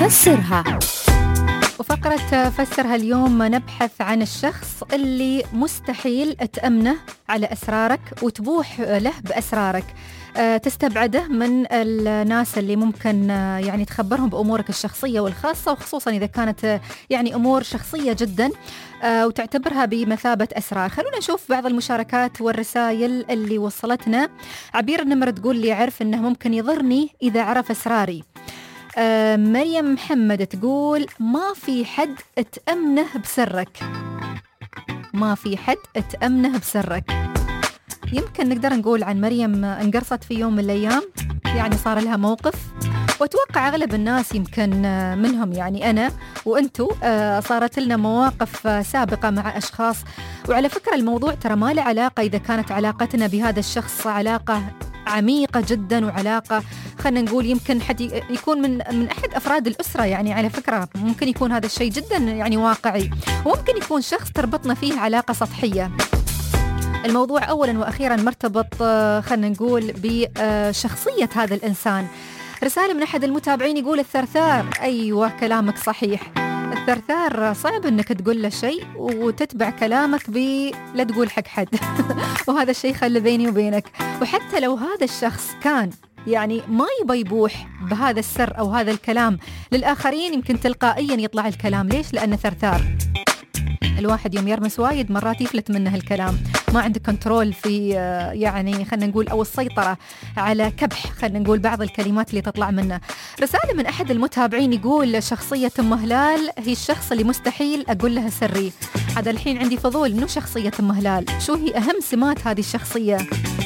فسرها. وفقرة فسرها اليوم نبحث عن الشخص اللي مستحيل تأمنه على أسرارك وتبوح له بأسرارك، تستبعده من الناس اللي ممكن يعني تخبرهم بأمورك الشخصية والخاصة، وخصوصا إذا كانت يعني أمور شخصية جدا وتعتبرها بمثابة أسرار. خلونا نشوف بعض المشاركات والرسائل اللي وصلتنا. عبير النمر تقول لي عرف أنه ممكن يضرني إذا عرف أسراري. مريم محمد تقول ما في حد تأمنه بسرك، ما في حد تأمنه بسرك. يمكن نقدر نقول عن مريم انقرصت في يوم من الأيام، يعني صار لها موقف، وأتوقع أغلب الناس يمكن منهم يعني أنا وأنتو صارت لنا مواقف سابقة مع أشخاص. وعلى فكرة الموضوع ترى ما له علاقة إذا كانت علاقتنا بهذا الشخص علاقة عميقة جدا وعلاقة خلنا نقول يمكن حد يكون من أحد أفراد الأسرة. يعني على فكرة ممكن يكون هذا الشيء جدا يعني واقعي، وممكن يكون شخص تربطنا فيه علاقة سطحية. الموضوع أولا وأخيرا مرتبط خلنا نقول بشخصية هذا الإنسان. رسالة من أحد المتابعين يقول الثرثار. أيوة كلامك صحيح، الثرثار صعب أنك تقول له شيء وتتبع كلامك لا تقول حق حد وهذا الشيء خلي بيني وبينك. وحتى لو هذا الشخص كان يعني ما يبي يبوح بهذا السر أو هذا الكلام للآخرين، يمكن تلقائيا يطلع الكلام. ليش؟ لأنه ثرثار. الواحد يوم يرمس وايد مرات يفلت منه الكلام، ما عنده كنترول في يعني خلنا نقول أو السيطرة على كبح خلنا نقول بعض الكلمات اللي تطلع منه. رسالة من أحد المتابعين يقول شخصية أم هلال هي الشخص اللي مستحيل أقول لها سري. هذا الحين عندي فضول، منو شخصية أم هلال؟ شو هي أهم سمات هذه الشخصية؟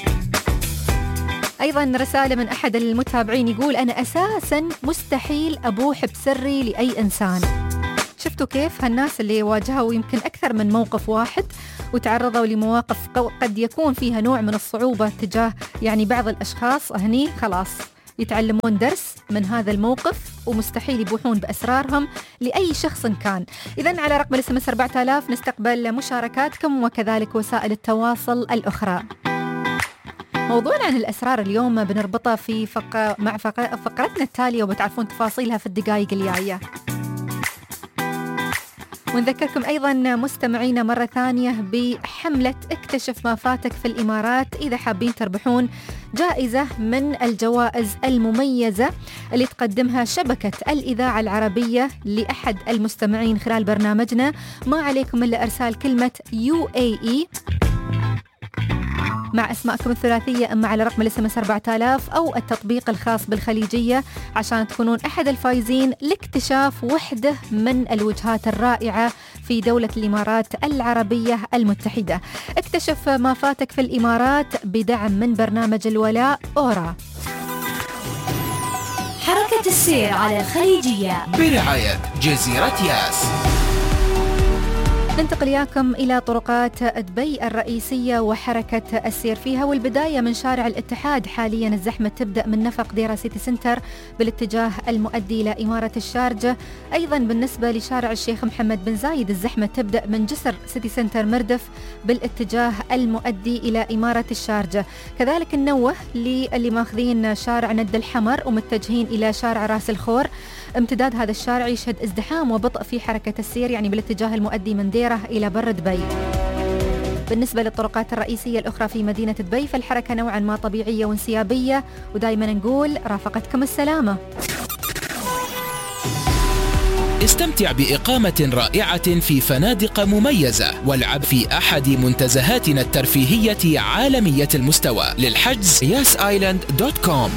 أيضا رسالة من أحد المتابعين يقول أنا أساسا مستحيل أبوح بسري لأي إنسان. شفتوا كيف هالناس اللي واجهوا يمكن أكثر من موقف واحد وتعرضوا لمواقف قد يكون فيها نوع من الصعوبة تجاه يعني بعض الأشخاص، هني خلاص يتعلمون درس من هذا الموقف ومستحيل يبوحون بأسرارهم لأي شخص كان. إذن على رقم الSMS 4000 نستقبل مشاركاتكم وكذلك وسائل التواصل الأخرى. موضوعنا عن الأسرار اليوم بنربطه في فقرتنا التالية وبتعرفون تفاصيلها في الدقائق الجاية. ونذكركم أيضا مستمعينا مرة ثانية بحملة اكتشف ما فاتك في الإمارات إذا حابين تربحون جائزة من الجوائز المميزة اللي تقدمها شبكة الإذاعة العربية لأحد المستمعين خلال برنامجنا. ما عليكم إلا إرسال كلمة UAE مع أسماءكم الثلاثية أما على رقم الSMS 4000 أو التطبيق الخاص بالخليجية عشان تكونون أحد الفائزين لاكتشاف وحدة من الوجهات الرائعة في دولة الإمارات العربية المتحدة. اكتشف ما فاتك في الإمارات بدعم من برنامج الولاء أورا. حركة السير على الخليجية برعاية جزيرة ياس. ننتقل إياكم إلى طرقات دبي الرئيسية وحركة السير فيها، والبداية من شارع الاتحاد. حاليا الزحمة تبدأ من نفق ديرة سيتي سنتر بالاتجاه المؤدي إلى إمارة الشارجة. أيضا بالنسبة لشارع الشيخ محمد بن زايد الزحمة تبدأ من جسر سيتي سنتر مردف بالاتجاه المؤدي إلى إمارة الشارجة. كذلك ننوه للي ماخذين شارع ند الحمر ومتجهين إلى شارع راس الخور، امتداد هذا الشارع يشهد ازدحام وبطء في حركة السير يعني بالاتجاه المؤدي من ديرة إلى بر دبي. بالنسبة للطرقات الرئيسية الأخرى في مدينة دبي فالحركة نوعا ما طبيعية وانسيابية، ودائما نقول رافقتكم السلامة. استمتع بإقامة رائعة في فنادق مميزة والعب في أحد منتزهاتنا الترفيهية عالمية المستوى. للحجز yasisland.com.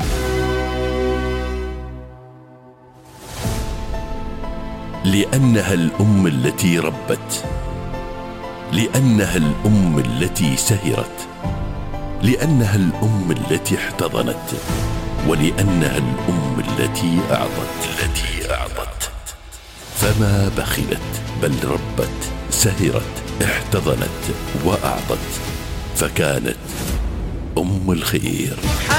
لأنها الأم التي ربت، لأنها الأم التي سهرت، لأنها الأم التي احتضنت، ولأنها الأم التي أعطت. فما بخلت بل ربت، سهرت، احتضنت وأعطت، فكانت أم الخير.